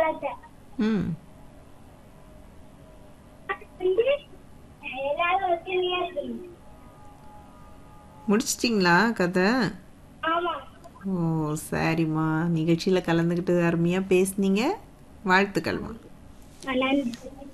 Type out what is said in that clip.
வளர்த்தேன். ம் வந்து எல்லாரும் ஒத்துமையா இருக்கணும். முடிச்சிட்டிங்களா கதை? ஆமா. ஓ சரிம்மா, நிகழ்ச்சியில் கலந்துக்கிட்டு அருமையாக பேசுனீங்க. வாழ்த்துக்கள்மா. நன்றி.